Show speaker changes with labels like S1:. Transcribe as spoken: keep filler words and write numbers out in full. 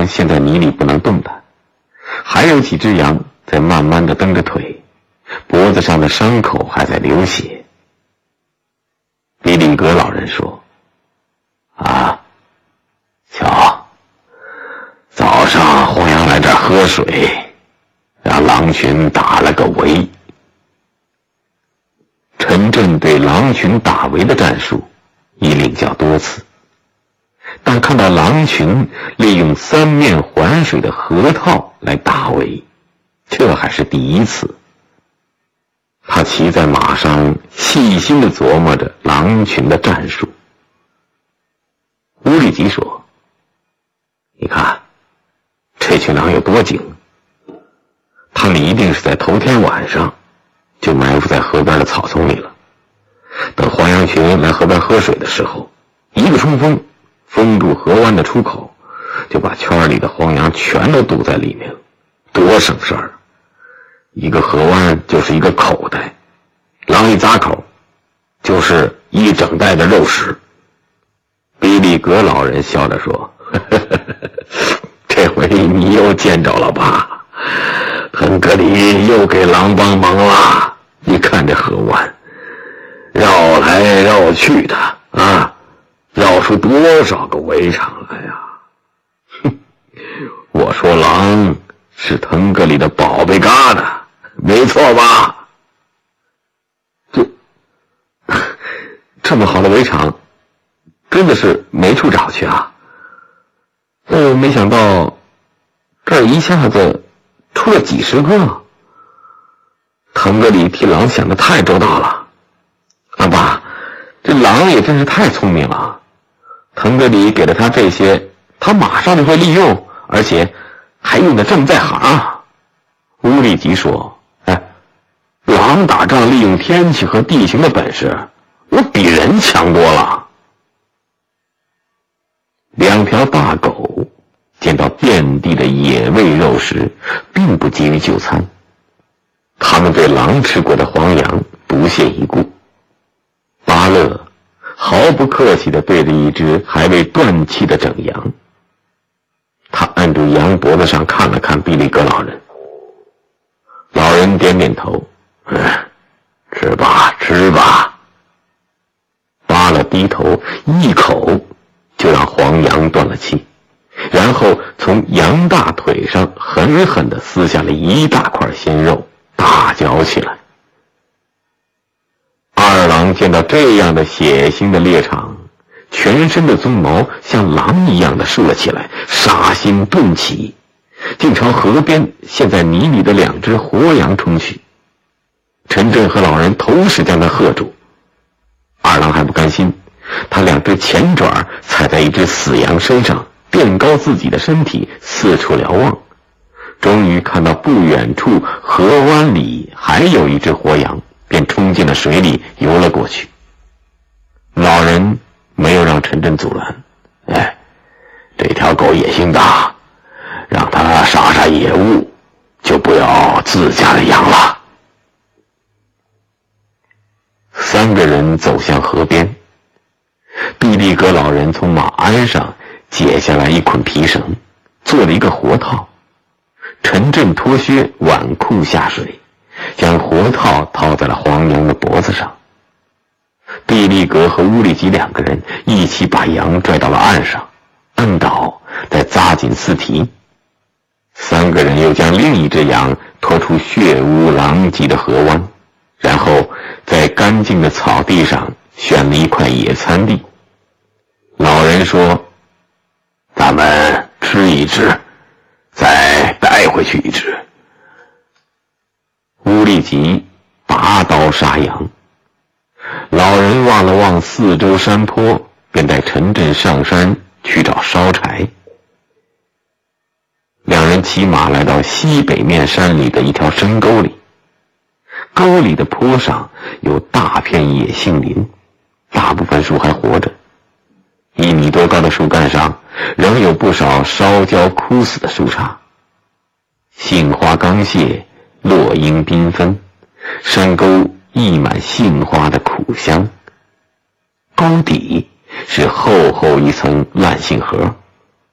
S1: 羊陷在泥里不能动弹，还有几只羊在慢慢地蹬着腿，脖子上的伤口还在流血。比利格老人说：啊，瞧，早上黄羊来这儿喝水，让狼群打了个围。陈震对狼群打围的战术已领教多次，但看到狼群利用三面环水的河套来打围，这还是第一次。他骑在马上，细心地琢磨着狼群的战术。乌里吉说：你看，这群狼有多精，他们一定是在头天晚上就埋伏在河边的草丛里了。等黄羊群来河边喝水的时候，一个冲锋，封住河湾的出口，就把圈里的黄羊全都堵在里面了，多省事儿。一个河湾就是一个口袋，狼一咂口就是一整袋的肉食。比利格老人笑着说：呵呵呵这回你又见着了吧，亨格里又给狼帮忙了。你看这河湾绕来绕去的啊，绕出多少个围场来呀！哼，我说狼是腾格里的宝贝疙瘩，没错吧？这这么好的围场，真的是没处找去啊！呃，没想到这儿一下子出了几十个。腾格里替狼想得太周到了。阿爸，这狼也真是太聪明了。腾格里给了他这些，他马上就会利用，而且还用得这么在行。乌里吉说：哎，狼打仗利用天气和地形的本事，我比人强多了。两条大狗见到遍地的野味肉食，并不急于就餐，他们对狼吃过的黄羊不屑一顾。巴勒毫不客气地对着一只还未断气的整羊，他按住羊脖子上看了看比利格老人，老人点点头：嗯，吃吧吃吧。巴勒低头一口就让黄羊断了气，然后从羊大腿上狠狠地撕下了一大块鲜肉，大嚼起来。二郎见到这样的血腥的猎场，全身的鬃毛像狼一样的竖了起来，杀心顿起，竟朝河边陷在泥里的两只活羊冲去。陈震和老人同时将他喝住。二郎还不甘心，他两只前爪踩在一只死羊身上，垫高自己的身体，四处瞭望，终于看到不远处河湾里还有一只活羊，便冲进了水里游了过去。老人没有让陈震阻拦：哎，这条狗野心大，让它杀杀野物，就不要自家的羊了。三个人走向河边，毕利格老人从马鞍上解下来一捆皮绳，做了一个活套。陈震脱靴挽裤下水，将活套套在了黄羊的脖子上。毕利格和乌里吉两个人一起把羊拽到了岸上，按倒，再扎紧丝蹄。三个人又将另一只羊拖出血污狼藉的河湾，然后在干净的草地上选了一块野餐地。老人说：咱们吃一只，再带回去一只。乌利吉拔刀杀羊，老人望了望四周山坡，便带陈震上山去找烧柴。两人骑马来到西北面山里的一条深沟里，沟里的坡上有大片野杏林，大部分树还活着，一米多高的树干上仍有不少烧焦枯死的树杈，杏花刚谢，落英缤纷，山沟溢满杏花的苦香。沟底是厚厚一层烂杏核，